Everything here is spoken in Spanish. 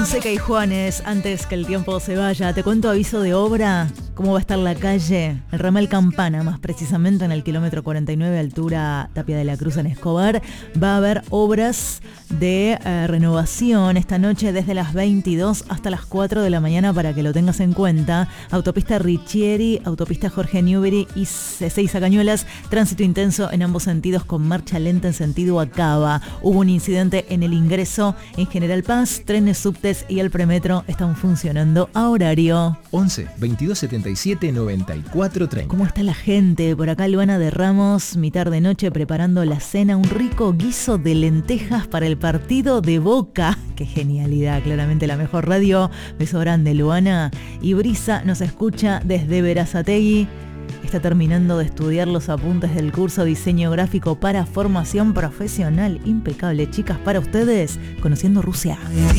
Fonseca y Juanes, antes que el tiempo se vaya, te cuento aviso de obra, cómo va a estar la calle, el ramal Campana, más precisamente en el kilómetro 49, altura Tapia de la Cruz en Escobar. Va a haber obras de renovación esta noche desde las 22 hasta las 4 de la mañana para que lo tengas en cuenta. Autopista Riccieri, autopista Jorge Newbery y C6 a Cañuelas, tránsito intenso en ambos sentidos con marcha lenta en sentido a Cava. Hubo un incidente en el ingreso en General Paz, trenes, subtes y el premetro están funcionando a horario. 11 22 77 94 30. ¿Cómo está la gente? Por acá Luana de Ramos, mi tarde noche preparando la cena, un rico guiso de lentejas para el partido de Boca. ¡Qué genialidad! Claramente la mejor radio. Beso grande, Luana. Y Brisa nos escucha desde Berazategui. Está terminando de estudiar los apuntes del curso Diseño Gráfico para Formación Profesional. Impecable, chicas, para ustedes, Conociendo Rusia.